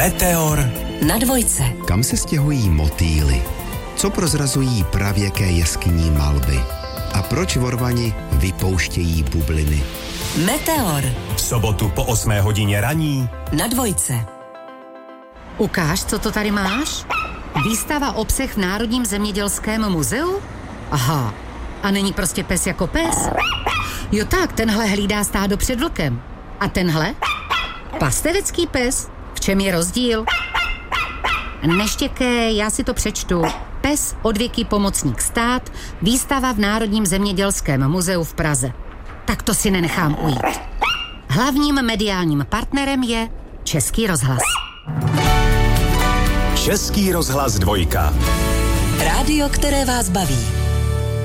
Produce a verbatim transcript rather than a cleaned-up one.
Meteor na dvojce. Kam se stěhují motýly? Co prozrazují pravěké jeskyní malby? A proč vorvani vypouštějí bubliny? Meteor. V sobotu po osmé hodině raní na dvojce. Ukáž, co to tady máš? Výstava o psech v Národním zemědělském muzeu? Aha, a není prostě pes jako pes? Jo tak, tenhle hlídá stádo před vlkem. A tenhle? Pastevecký pes? V čem je rozdíl? Neštěkej, já si to přečtu. Pes odvěký pomocník stát, výstava v Národním zemědělském muzeu v Praze. Tak to si nenechám ujít. Hlavním mediálním partnerem je Český rozhlas. Český rozhlas dvojka. Rádio, které vás baví.